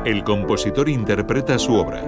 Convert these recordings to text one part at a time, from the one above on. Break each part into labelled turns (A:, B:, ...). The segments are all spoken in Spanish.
A: El compositor interpreta su obra.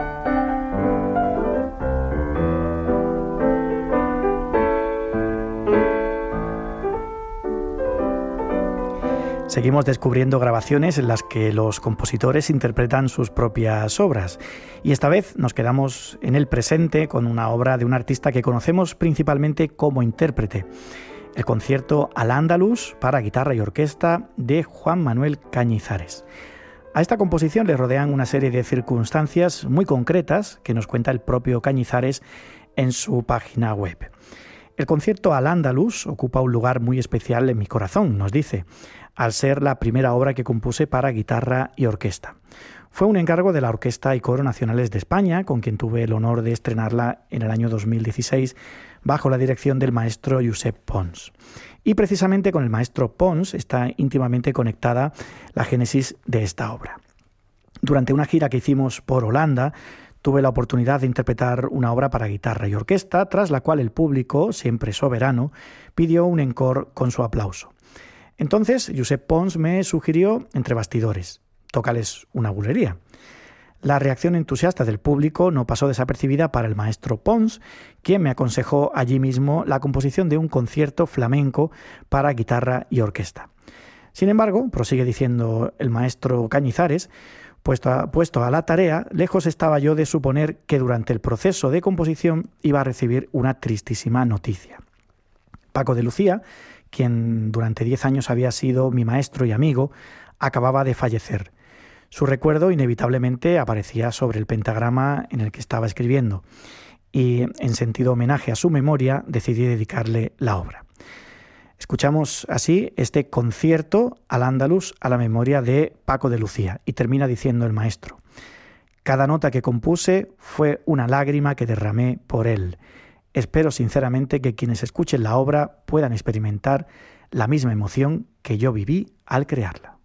B: Seguimos descubriendo grabaciones en las que los compositores interpretan sus propias obras. Y esta vez nos quedamos en el presente con una obra de un artista que conocemos principalmente como intérprete. El concierto Al-Ándalus para guitarra y orquesta de Juan Manuel Cañizares. A esta composición le rodean una serie de circunstancias muy concretas que nos cuenta el propio Cañizares en su página web. El concierto Al-Ándalus ocupa un lugar muy especial en mi corazón, nos dice, al ser la primera obra que compuse para guitarra y orquesta. Fue un encargo de la Orquesta y Coro Nacionales de España, con quien tuve el honor de estrenarla en el año 2016, bajo la dirección del maestro Josep Pons. Y precisamente con el maestro Pons está íntimamente conectada la génesis de esta obra. Durante una gira que hicimos por Holanda, tuve la oportunidad de interpretar una obra para guitarra y orquesta, tras la cual el público, siempre soberano, pidió un encore con su aplauso. Entonces, Josep Pons me sugirió, entre bastidores, tócales una bulería. La reacción entusiasta del público no pasó desapercibida para el maestro Pons, quien me aconsejó allí mismo la composición de un concierto flamenco para guitarra y orquesta. Sin embargo, prosigue diciendo el maestro Cañizares, puesto a la tarea, lejos estaba yo de suponer que durante el proceso de composición iba a recibir una tristísima noticia. Paco de Lucía, quien durante 10 años había sido mi maestro y amigo, acababa de fallecer. Su recuerdo inevitablemente aparecía sobre el pentagrama en el que estaba escribiendo y, en sentido homenaje a su memoria, decidí dedicarle la obra. Escuchamos así este concierto Al-Ándalus a la memoria de Paco de Lucía y termina diciendo el maestro: cada nota que compuse fue una lágrima que derramé por él. Espero sinceramente que quienes escuchen la obra puedan experimentar la misma emoción que yo viví al crearla.